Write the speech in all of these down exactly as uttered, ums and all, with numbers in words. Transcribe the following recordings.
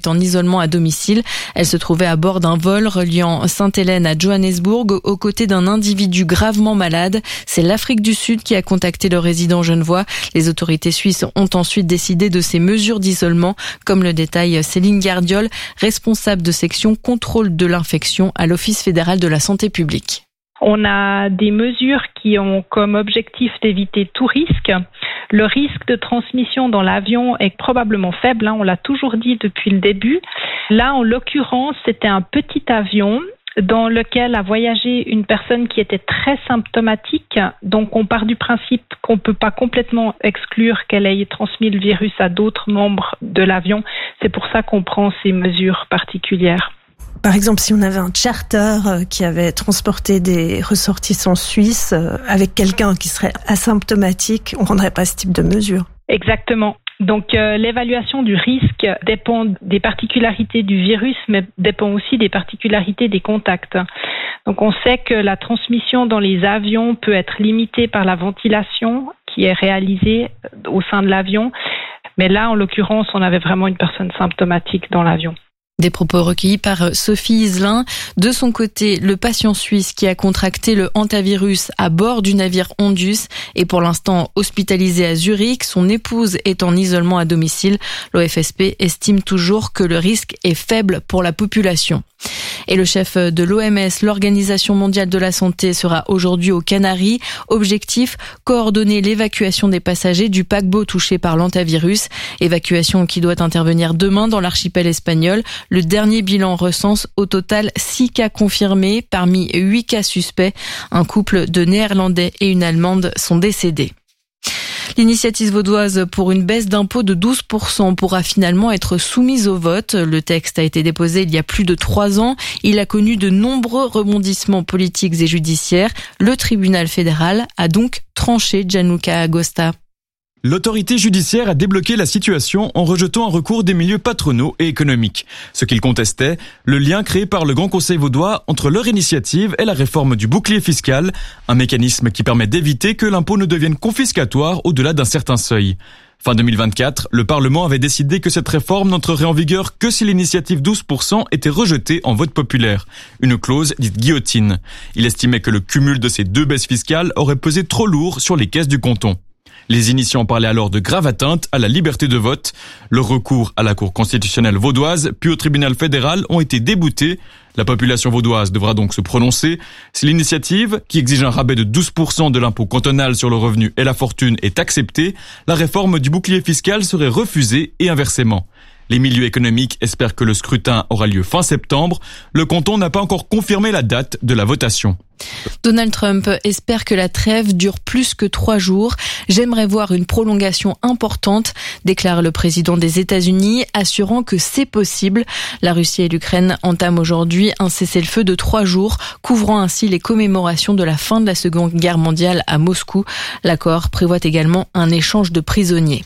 est en isolement à domicile. Elle se trouvait à bord d'un vol reliant Sainte-Hélène à Johannesburg aux côtés d'un individu gravement malade. C'est l'Afrique du Sud qui a contacté le résident genevois. Les autorités suisses ont ensuite décidé de ces mesures d'isolement, comme le détaille Céline Gardiol, responsable de section contrôle de l'infection à l'Office fédéral de la santé publique. On a des mesures qui ont comme objectif d'éviter tout risque. Le risque de transmission dans l'avion est probablement faible, hein, on l'a toujours dit depuis le début. Là, en l'occurrence, c'était un petit avion dans lequel a voyagé une personne qui était très symptomatique. Donc, on part du principe qu'on ne peut pas complètement exclure qu'elle ait transmis le virus à d'autres membres de l'avion. C'est pour ça qu'on prend ces mesures particulières. Par exemple, si on avait un charter qui avait transporté des ressortissants suisses avec quelqu'un qui serait asymptomatique, on ne prendrait pas ce type de mesure. Exactement. Donc euh, l'évaluation du risque dépend des particularités du virus, mais dépend aussi des particularités des contacts. Donc on sait que la transmission dans les avions peut être limitée par la ventilation qui est réalisée au sein de l'avion. Mais là, en l'occurrence, on avait vraiment une personne symptomatique dans l'avion. Des propos recueillis par Sophie Iselin. De son côté, le patient suisse qui a contracté le hantavirus à bord du navire Ondus est pour l'instant hospitalisé à Zurich. Son épouse est en isolement à domicile. L'O F S P estime toujours que le risque est faible pour la population. Et le chef de l'O M S, l'Organisation mondiale de la santé, sera aujourd'hui aux Canaries. Objectif, coordonner l'évacuation des passagers du paquebot touché par l'hantavirus. Évacuation qui doit intervenir demain dans l'archipel espagnol. Le dernier bilan recense au total six cas confirmés parmi huit cas suspects. Un couple de Néerlandais et une Allemande sont décédés. L'initiative vaudoise pour une baisse d'impôt de douze pour cent pourra finalement être soumise au vote. Le texte a été déposé il y a plus de trois ans. Il a connu de nombreux rebondissements politiques et judiciaires. Le tribunal fédéral a donc tranché. Gianluca Agosta. L'autorité judiciaire a débloqué la situation en rejetant un recours des milieux patronaux et économiques. Ce qu'ils contestaient, le lien créé par le Grand Conseil vaudois entre leur initiative et la réforme du bouclier fiscal, un mécanisme qui permet d'éviter que l'impôt ne devienne confiscatoire au-delà d'un certain seuil. Fin deux mille vingt-quatre, le Parlement avait décidé que cette réforme n'entrerait en vigueur que si l'initiative douze pour cent était rejetée en vote populaire. Une clause dite guillotine. Il estimait que le cumul de ces deux baisses fiscales aurait pesé trop lourd sur les caisses du canton. Les initiants parlaient alors de grave atteinte à la liberté de vote. Le recours à la Cour constitutionnelle vaudoise puis au tribunal fédéral ont été déboutés. La population vaudoise devra donc se prononcer. Si l'initiative, qui exige un rabais de douze pour cent de l'impôt cantonal sur le revenu et la fortune, est acceptée, la réforme du bouclier fiscal serait refusée et inversement. Les milieux économiques espèrent que le scrutin aura lieu fin septembre. Le canton n'a pas encore confirmé la date de la votation. Donald Trump espère que la trêve dure plus que trois jours. J'aimerais voir une prolongation importante, déclare le président des États-Unis, assurant que c'est possible. La Russie et l'Ukraine entament aujourd'hui un cessez-le-feu de trois jours, couvrant ainsi les commémorations de la fin de la Seconde Guerre mondiale à Moscou. L'accord prévoit également un échange de prisonniers.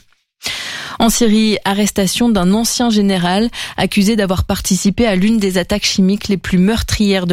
En Syrie, arrestation d'un ancien général accusé d'avoir participé à l'une des attaques chimiques les plus meurtrières de